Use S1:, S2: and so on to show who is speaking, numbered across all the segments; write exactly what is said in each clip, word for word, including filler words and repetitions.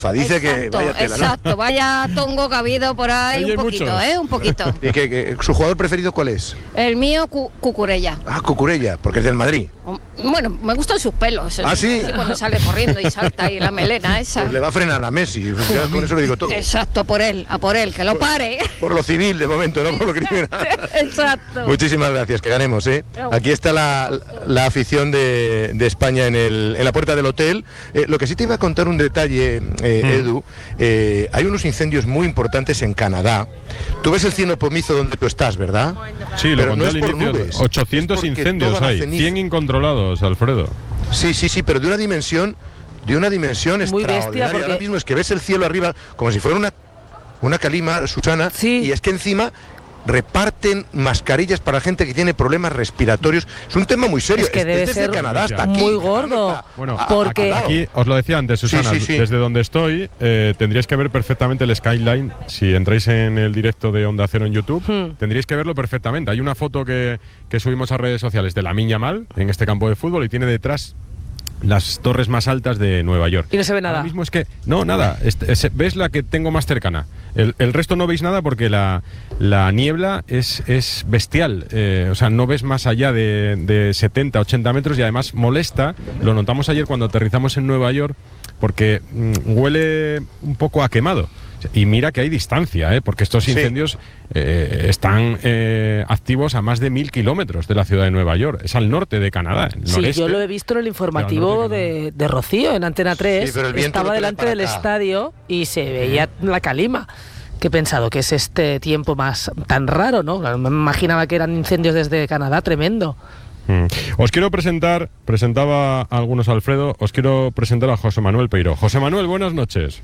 S1: Dice
S2: exacto,
S1: que vaya tela, ¿no?
S2: Exacto, vaya tongo que ha habido por ahí.
S3: Oye,
S2: un poquito,
S3: muchos.
S2: ¿eh? Un poquito.
S1: ¿Y que, que, su jugador preferido cuál es?
S2: El mío, cu Cucurella.
S1: Ah, Cucurella, porque es del Madrid.
S2: Bueno, me gustan sus pelos.
S1: ¿Ah, sí?
S2: Cuando sale corriendo y salta ahí la melena esa.
S1: Pues le va a frenar a Messi, ya con eso lo digo todo.
S2: Exacto, por él, a por él, que lo pare.
S1: Por lo civil, de momento, no por lo criminal.
S2: Exacto.
S1: Muchísimas gracias, que ganemos, ¿eh? Aquí está la, la afición de, de España en, el, en la puerta del hotel. Eh, lo que sí te iba a contar un detalle, eh, Edu, eh, hay unos incendios muy importantes en Canadá. Tú ves el cielo pomizo donde tú estás, ¿verdad?
S3: Sí, lo
S1: Pero
S3: conté
S1: no
S3: al
S1: es por
S3: inicio.
S1: nubes,
S3: ochocientos
S1: es porque
S3: incendios
S1: toda la
S3: hay,
S1: ceniza-
S3: cien incontrolados, Alfredo.
S1: Sí, sí, sí, pero de una dimensión, de una dimensión
S4: Muy bestia,
S1: extraordinaria.
S4: porque-
S1: Ahora mismo es que ves el cielo arriba como si fuera una, una calima, Susana,
S4: Sí.
S1: y es que encima reparten mascarillas para gente que tiene problemas respiratorios. Es un tema muy serio.
S4: Es que debe
S1: desde
S4: ser
S1: Canadá hasta aquí.
S4: muy gordo.
S3: Bueno,
S1: A-
S4: porque-
S1: a- a-
S3: Aquí os lo decía antes, Susana,
S1: Sí, sí, sí.
S3: desde donde estoy eh, tendríais que ver perfectamente el skyline. Si entráis en el directo de Onda Cero en YouTube,
S4: Hmm.
S3: tendríais que verlo perfectamente. Hay una foto que, que subimos a redes sociales de la Miña Mal en este campo de fútbol y tiene detrás las torres más altas de Nueva York.
S4: Y no se ve nada.
S3: Ahora mismo es que, no, nada, este, es- ves la que tengo más cercana. El, el resto no veis nada porque la, la niebla es, es bestial. Eh, o sea, no ves más allá de, de setenta, ochenta metros y además molesta. Lo notamos ayer cuando aterrizamos en Nueva York porque mm, huele un poco a quemado. Y mira que hay distancia, ¿eh? Porque estos
S1: Sí.
S3: incendios eh, están eh, activos a más de mil kilómetros de la ciudad de Nueva York. Es al norte de Canadá. el
S4: Sí,
S3: noreste.
S4: yo lo he visto en el informativo de, de Rocío, en Antena tres.
S1: pero el viento
S4: Estaba
S1: lo trae
S4: delante
S1: para
S4: del
S1: acá.
S4: estadio y se veía la calima. Que he pensado que es este tiempo más tan raro, ¿no? Me imaginaba que eran incendios desde Canadá, tremendo.
S3: Mm. Os quiero presentar, presentaba a algunos Alfredo, os quiero presentar a José Manuel Peiró. José Manuel, buenas noches.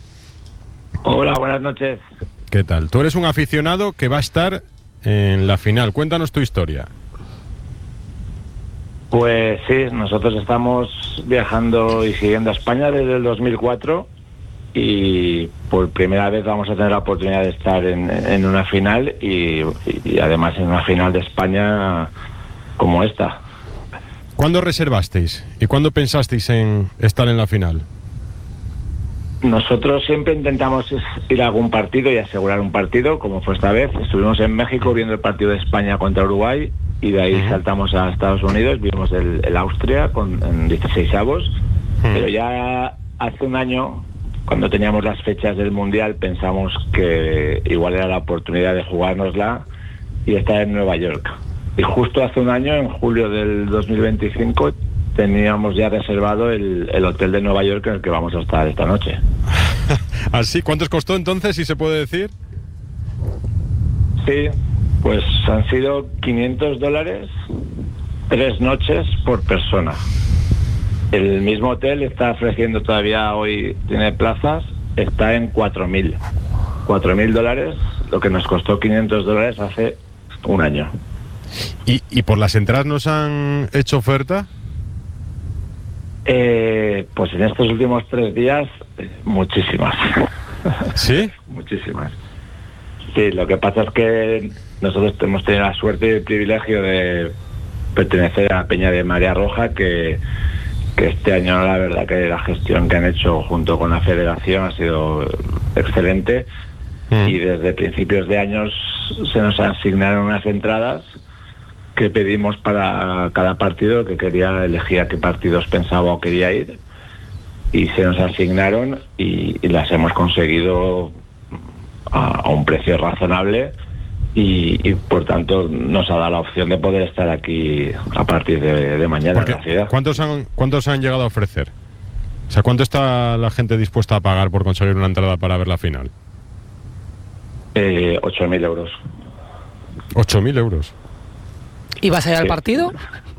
S5: Hola, buenas noches.
S3: ¿Qué tal? Tú eres un aficionado que va a estar en la final. Cuéntanos tu historia.
S5: Pues sí, nosotros estamos viajando y siguiendo a España desde el dos mil cuatro y por primera vez vamos a tener la oportunidad de estar en, en una final y, y además en una final de España como esta.
S3: ¿Cuándo reservasteis y cuándo pensasteis en estar en la final?
S5: Nosotros siempre intentamos ir a algún partido y asegurar un partido, como fue esta vez. Estuvimos en México viendo el partido de España contra Uruguay y de ahí
S3: Uh-huh.
S5: saltamos a Estados Unidos, vimos el, el Austria con, en dieciseisavos,
S3: Uh-huh.
S5: pero ya hace un año, cuando teníamos las fechas del Mundial, pensamos que igual era la oportunidad de jugárnosla y estar en Nueva York. Y justo hace un año, en julio del dos mil veinticinco, teníamos ya reservado el, el hotel de Nueva York en el que vamos a estar esta noche.
S3: ¿Así? ¿Cuánto os costó entonces, si se puede decir?
S5: Sí, pues han sido quinientos dólares, tres noches por persona. El mismo hotel está ofreciendo todavía hoy, tiene plazas, está en cuatro mil. cuatro mil dólares, lo que nos costó quinientos dólares hace un año.
S3: ¿Y, y por las entradas nos han hecho oferta?
S5: Eh, pues en estos últimos tres días, eh, muchísimas.
S3: ¿Sí?
S5: Muchísimas. Sí, lo que pasa es que nosotros hemos tenido la suerte y el privilegio de pertenecer a la Peña de Marea Roja, que, que este año la verdad que la gestión que han hecho junto con la federación ha sido excelente.
S3: Mm.
S5: Y desde principios de años se nos asignaron unas entradas que pedimos para cada partido, que quería elegir a qué partidos pensaba o quería ir, y se nos asignaron y, y las hemos conseguido a, a un precio razonable y, y por tanto nos ha dado la opción de poder estar aquí a partir de, de mañana
S3: Porque,
S5: en la ciudad.
S3: ¿cuántos han, ¿Cuántos han llegado a ofrecer? O sea, ¿cuánto está la gente dispuesta a pagar por conseguir una entrada para ver la final?
S5: Eh, ocho mil euros.
S3: ocho mil euros.
S4: ¿Y vas a ir al
S5: Sí.
S4: partido?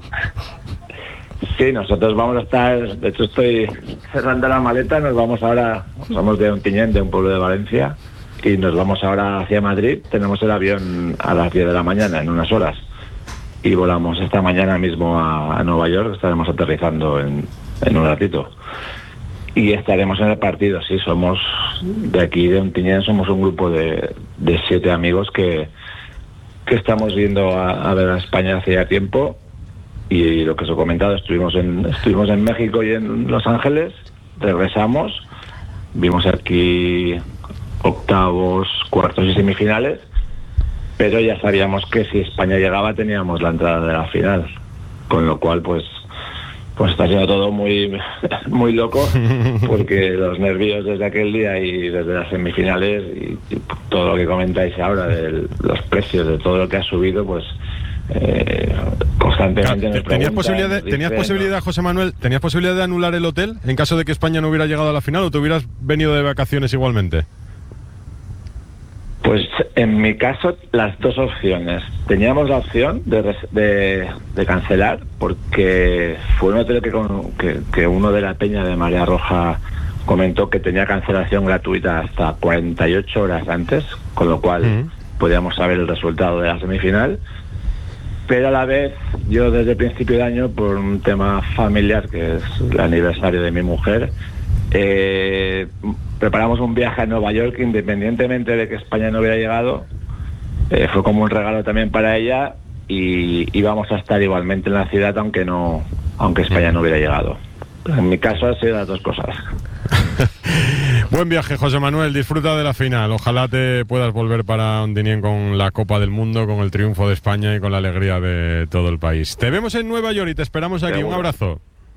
S5: Sí, nosotros vamos a estar, de hecho estoy cerrando la maleta, nos vamos ahora, somos de Ontinyent, de un pueblo de Valencia, y nos vamos ahora hacia Madrid. Tenemos el avión a las diez de la mañana, en unas horas, y volamos esta mañana mismo a, a Nueva York. Estaremos aterrizando en, en un ratito y estaremos en el partido. Sí, somos de aquí de Ontinyent, somos un grupo de, de siete amigos que, que estamos viendo a, a ver a España hace ya tiempo. Y lo que os he comentado, estuvimos en estuvimos en México y en Los Ángeles, regresamos vimos aquí octavos, cuartos y semifinales, pero ya sabíamos que si España llegaba teníamos la entrada de la final, con lo cual pues pues está siendo todo muy muy loco, porque los nervios desde aquel día y desde las semifinales y, y todo lo que comentáis ahora de los precios de todo lo que ha subido, pues eh, constantemente
S3: claro,
S5: nos
S3: ¿Tenías
S5: preguntan,
S3: posibilidad, de,
S5: dicen,
S3: ¿Tenías posibilidad,
S5: ¿no?
S3: José Manuel, tenías posibilidad de anular el hotel en caso de que España no hubiera llegado a la final, o te hubieras venido de vacaciones igualmente?
S5: Pues en mi caso, las dos opciones. Teníamos la opción de, de, de cancelar, porque fue un hotel que, con, que, que uno de la peña de Marea Roja comentó que tenía cancelación gratuita hasta cuarenta y ocho horas antes, con lo cual uh-huh. podíamos saber el resultado de la semifinal. Pero a la vez, yo desde el principio de año, por un tema familiar, que es el aniversario de mi mujer, eh, preparamos un viaje a Nueva York, independientemente de que España no hubiera llegado. Eh, fue como un regalo también para ella, y íbamos a estar igualmente en la ciudad aunque no aunque España no hubiera llegado. En mi caso han sido las dos cosas.
S3: Buen viaje, José Manuel, disfruta de la final. Ojalá te puedas volver para Ontinyent con la Copa del Mundo, con el triunfo de España y con la alegría de todo el país. Te vemos en Nueva York y te esperamos aquí. Seguro. Un abrazo.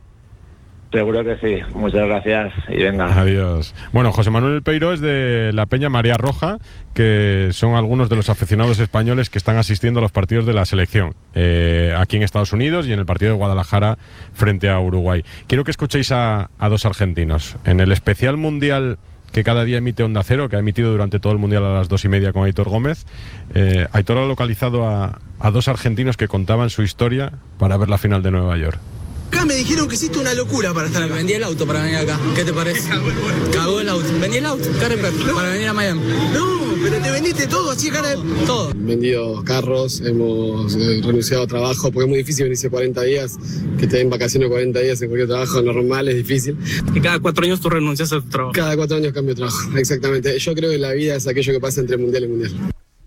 S5: Seguro que sí. Muchas gracias y venga.
S3: Adiós. Bueno, José Manuel Peiro es de la Peña Marea Roja, que son algunos de los aficionados españoles que están asistiendo a los partidos de la selección, eh, aquí en Estados Unidos y en el partido de Guadalajara frente a Uruguay. Quiero que escuchéis a, a dos argentinos. En el especial mundial que cada día emite Onda Cero, que ha emitido durante todo el mundial a las dos y media con Aitor Gómez, eh, Aitor ha localizado a, a dos argentinos que contaban su historia para ver la final de Nueva York.
S6: Acá me dijeron que hiciste una locura para estar acá. Vendí el auto para venir acá. ¿Qué te parece? Cagó el auto. Vendí el auto, Careper, no. para venir a Miami. No, pero te vendiste todo así, Careper. Todo.
S7: Vendido carros, hemos eh, renunciado a trabajo, porque es muy difícil venirse cuarenta días, que te den vacaciones cuarenta días en cualquier trabajo normal, es difícil.
S6: Y cada cuatro años tú renuncias a tu trabajo.
S7: Cada cuatro años cambio de trabajo, exactamente. Yo creo que la vida es aquello que pasa entre mundial y mundial.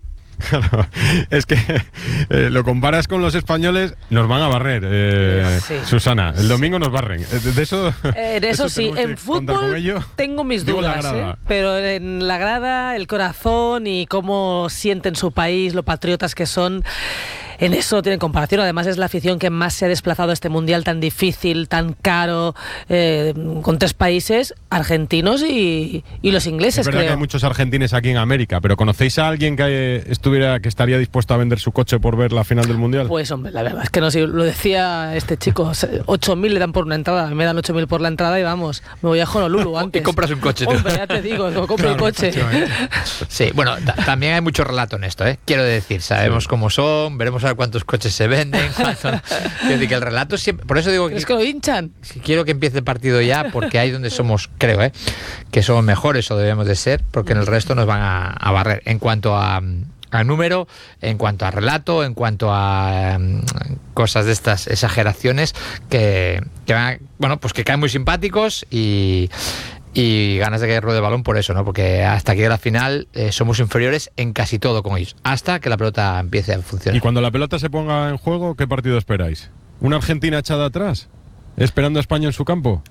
S3: Claro, es que eh, lo comparas con los españoles, nos van a barrer, eh, sí. Susana, el domingo nos barren. De, de eso,
S4: eh, de eso, eso sí, en fútbol tengo mis dudas, ¿eh? Pero en la grada, el corazón y cómo sienten su país, lo patriotas que son, en eso no tienen comparación. Además es la afición que más se ha desplazado a este mundial tan difícil, tan caro, eh, con tres países, argentinos y, y los ingleses.
S3: Es verdad
S4: creo.
S3: que hay muchos argentines aquí en América, pero ¿conocéis a alguien que estuviera, que estaría dispuesto a vender su coche por ver la final del mundial?
S4: Pues hombre, la verdad es que no sé, lo decía este chico, ocho mil le dan por una entrada, me dan ocho mil por la entrada y vamos, me voy a Honolulu antes.
S8: Y compras un coche.
S4: Hombre, ya te digo, me compro claro, un coche.
S8: Sí, bueno, también hay mucho relato en esto, ¿eh? Quiero decir, sabemos sí. cómo son, veremos a cuántos coches se venden, cuánto... Quiero decir que el relato siempre... Por eso digo que...
S4: Es que lo hinchan.
S8: Quiero que empiece el partido ya, porque ahí donde somos, creo, ¿eh? que somos mejores o debemos de ser, porque en el resto nos van a, a barrer. En cuanto a... a número, en cuanto a relato, en cuanto a um, cosas de estas exageraciones que, que van, bueno, pues que caen muy simpáticos y, y ganas de que ruede el balón por eso, ¿no? Porque hasta aquí de la final eh, somos inferiores en casi todo con ellos, hasta que la pelota empiece a funcionar.
S3: Y cuando la pelota se ponga en juego, ¿qué partido esperáis? ¿Una Argentina echada atrás? ¿Esperando a España en su campo?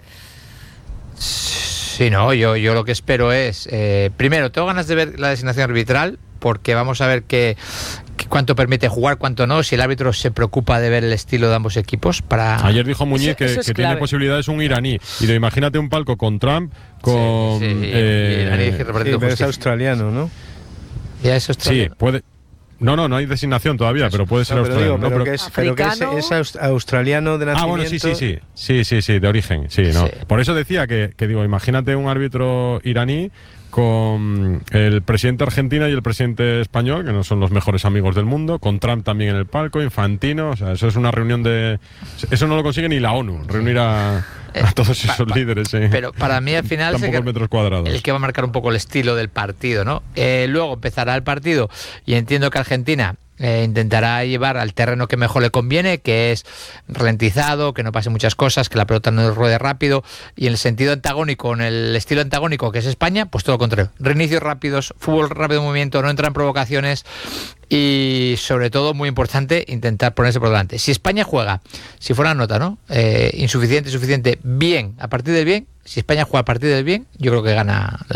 S8: Sí, no, yo, yo lo que espero es, eh, primero, tengo ganas de ver la designación arbitral, porque vamos a ver qué, qué, cuánto permite jugar, cuánto no, si el árbitro se preocupa de ver el estilo de ambos equipos. Para
S3: Ayer dijo Muñiz
S4: eso,
S3: que,
S4: eso
S3: que tiene posibilidades un iraní, y de, imagínate un palco con Trump, con...
S8: Sí, sí,
S3: eh,
S8: iraní, sí,
S9: pero es australiano, ¿no?
S8: Ya es australiano.
S3: Sí, puede... No, no, no hay designación todavía, eso, pero puede ser no, pero australiano.
S9: Digo, pero,
S3: no,
S9: pero, que es, pero que es, es australiano de nacimiento.
S3: Ah, bueno, sí, sí, sí, sí, sí, sí, de origen, sí, ¿no?
S8: Sí.
S3: Por eso decía que, que digo, imagínate un árbitro iraní con el presidente argentino y el presidente español, que no son los mejores amigos del mundo, con Trump también en el palco, Infantino, o sea, eso es una reunión de... Eso no lo consigue ni la ONU, reunir a, a todos esos pa, pa, líderes. Eh,
S8: pero para mí al final
S3: es el,
S8: metros cuadrados. El que va a marcar un poco el estilo del partido, ¿no? Eh, luego empezará el partido y entiendo que Argentina eh, intentará llevar al terreno que mejor le conviene, que es ralentizado, que no pase muchas cosas, que la pelota no ruede rápido, y en el sentido antagónico, en el estilo antagónico que es España, pues todo lo contrario. Reinicios rápidos, fútbol rápido en movimiento, no entran provocaciones y sobre todo, muy importante, intentar ponerse por delante. Si España juega, si fuera nota, ¿no? Eh, insuficiente, suficiente, bien, a partir del bien, si España juega a partir del bien, yo creo que gana la